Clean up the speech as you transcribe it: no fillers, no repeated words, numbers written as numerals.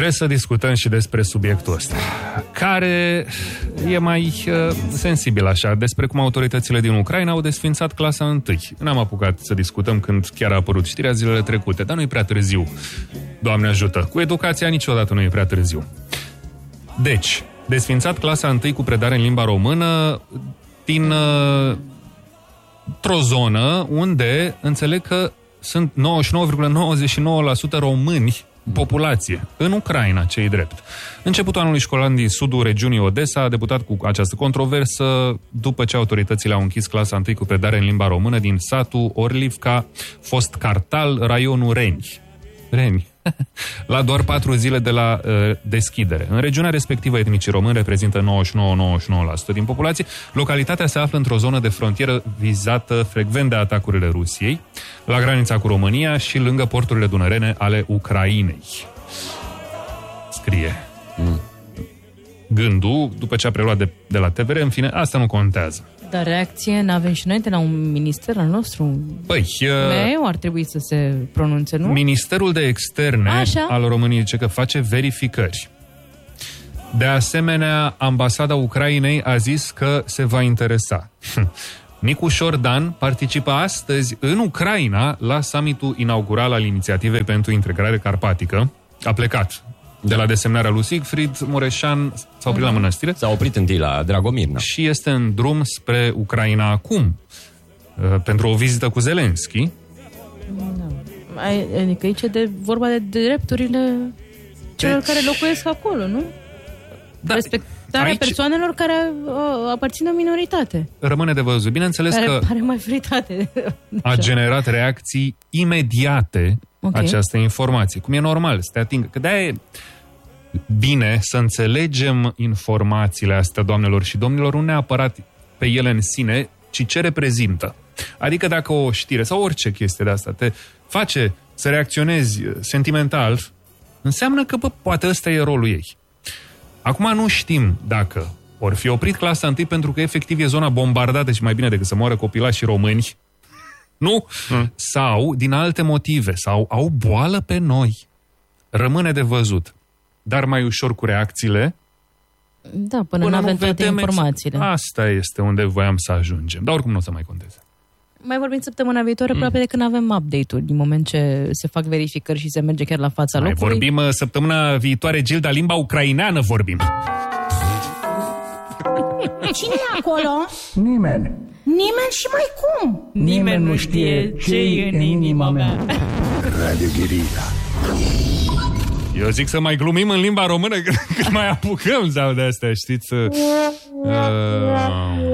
Trebuie să discutăm și despre subiectul ăsta, care e mai sensibil așa, despre cum autoritățile din Ucraina au desfințat clasa 1. N-am apucat să discutăm când chiar a apărut știrea zilele trecute, dar nu e prea târziu, Doamne ajută. Cu educația niciodată nu e prea târziu. Deci, desfințat clasa 1 cu predare în limba română din o zonă unde înțeleg că sunt 99,99% români populație. În Ucraina, ce-i drept. Începutul anului școlar din sudul regiunii Odessa a debutat cu această controversă după ce autoritățile au închis clasa 1 cu predare în limba română din satul Orlivka, fost Cartal, raionul Reni. La doar 4 zile de la deschidere. În regiunea respectivă, etnicii români reprezintă 99,99% din populație. Localitatea se află într-o zonă de frontieră vizată frecvent de atacurile Rusiei, la granița cu România și lângă porturile dunărene ale Ucrainei. Scrie. Gândul, după ce a preluat de la TVR, în fine, asta nu contează. Dar reacție n-avem și noi de la un minister al nostru? Păi, meu ar trebui să se pronunțe, nu? Ministerul de Externe al României zice că face verificări. De asemenea, ambasada Ucrainei a zis că se va interesa. Nicu Șordan participă astăzi în Ucraina la summitul inaugural al Inițiativei pentru Integrare Carpatică. A plecat de la desemnarea lui Siegfried Mureșan, s-a oprit la mănăstire. S-a oprit întâi la Dragomirna. Și este în drum spre Ucraina acum, pentru o vizită cu Zelenski. Adică aici e vorba de drepturile celor care locuiesc acolo, nu? Da, respectarea persoanelor care aparțin o minoritate. Rămâne de văzut. Bineînțeles care că pare majoritate. A generat reacții imediate această informație. Cum e normal, să te atingă. Că de-aia e bine să înțelegem informațiile astea, doamnelor și domnilor, nu neapărat pe ele în sine, ci ce reprezintă. Adică dacă o știre sau orice chestie de asta te face să reacționezi sentimental, înseamnă că, poate ăsta e rolul ei. Acum nu știm dacă ori fi oprit clasa 1 pentru că efectiv e zona bombardată și mai bine decât să moară copilași români, nu? Sau din alte motive, sau au boală pe noi. Rămâne de văzut. Dar mai ușor cu reacțiile. Da, până nu avem toate informațiile. Asta este unde voiam să ajungem. Dar oricum nu o să mai conteze. Mai vorbim săptămâna viitoare, probabil de când avem update-uri, din moment ce se fac verificări și se merge chiar la fața locului. Vorbim săptămâna viitoare, Gilda, limba ucraineană vorbim. Cine e acolo? Nimeni. Nimeni și mai cum? Nimeni nu știe ce e în inima mea. Radio Guerilla. Eu zic să mai glumim în limba română când mai apucăm sau de astea, știți?